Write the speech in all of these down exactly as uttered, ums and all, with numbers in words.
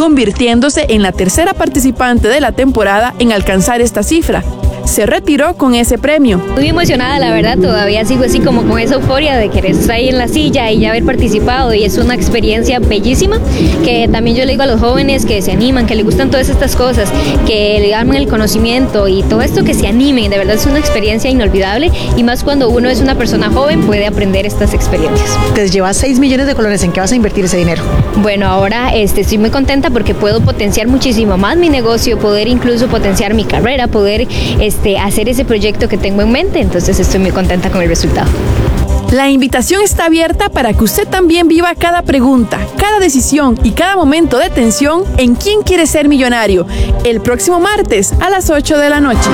convirtiéndose en la tercera participante de la temporada en alcanzar esta cifra. Se retiró con ese premio. Muy emocionada, la verdad, todavía sigo así como con esa euforia de querer estar ahí en la silla y ya haber participado, y es una experiencia bellísima que también yo le digo a los jóvenes que se animan, que les gustan todas estas cosas, que le dan el conocimiento y todo esto, que se animen, de verdad es una experiencia inolvidable, y más cuando uno es una persona joven puede aprender estas experiencias. Te llevas seis millones de colones, ¿en qué vas a invertir ese dinero? Bueno, ahora este, estoy muy contenta porque puedo potenciar muchísimo más mi negocio, poder incluso potenciar mi carrera, poder este, hacer ese proyecto que tengo en mente, entonces estoy muy contenta con el resultado. La invitación está abierta para que usted también viva cada pregunta, cada decisión y cada momento de tensión en ¿Quién quiere ser millonario? El próximo martes a las ocho de la noche.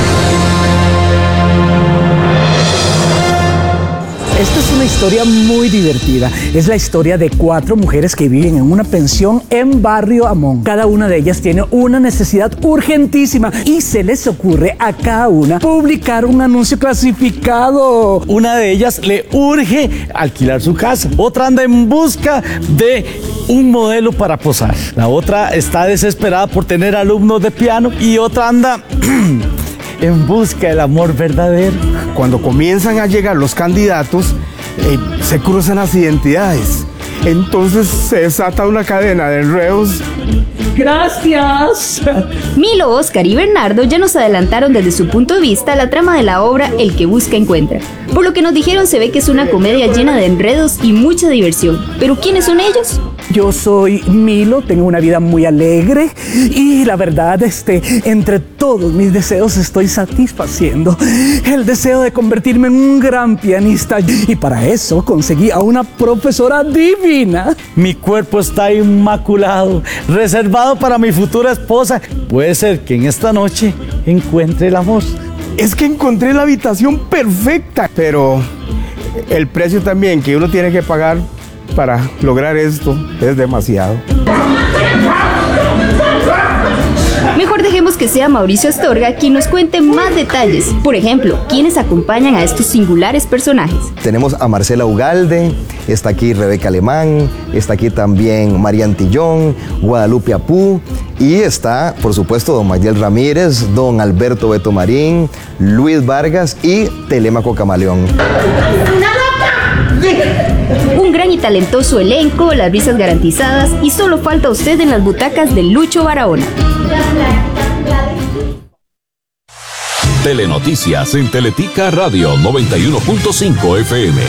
Esta es una historia muy divertida. Es la historia de cuatro mujeres que viven en una pensión en Barrio Amón. Cada una de ellas tiene una necesidad urgentísima y se les ocurre a cada una publicar un anuncio clasificado. Una de ellas le urge alquilar su casa. Otra anda en busca de un modelo para posar. La otra está desesperada por tener alumnos de piano y otra anda en busca del amor verdadero. Cuando comienzan a llegar los candidatos, eh, se cruzan las identidades. Entonces se desata una cadena de enredos. Gracias. Milo, Oscar y Bernardo ya nos adelantaron desde su punto de vista la trama de la obra El que busca encuentra. Por lo que nos dijeron, se ve que es una comedia llena de enredos y mucha diversión. ¿Pero quiénes son ellos? Yo soy Milo, tengo una vida muy alegre y la verdad, este, entre todos mis deseos estoy satisfaciendo el deseo de convertirme en un gran pianista, y para eso conseguí a una profesora divina. Mi cuerpo está inmaculado, reservado para mi futura esposa. Puede ser que en esta noche encuentre el amor. Es que encontré la habitación perfecta, pero el precio también que uno tiene que pagar para lograr esto es demasiado. Mejor dejemos que sea Mauricio Astorga quien nos cuente más detalles. Por ejemplo, ¿quiénes acompañan a estos singulares personajes? Tenemos a Marcela Ugalde, está aquí Rebeca Alemán, está aquí también María Antillón, Guadalupe Apú, y está, por supuesto, don Mayel Ramírez, don Alberto Beto Marín, Luis Vargas y Telemaco Camaleón. Un gran y talentoso elenco, las risas garantizadas, y solo falta usted en las butacas de Lucho Barahona. Telenoticias en Teletica Radio noventa y uno punto cinco F M.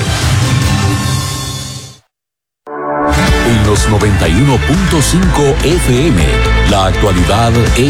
En los noventa y uno punto cinco F M, la actualidad es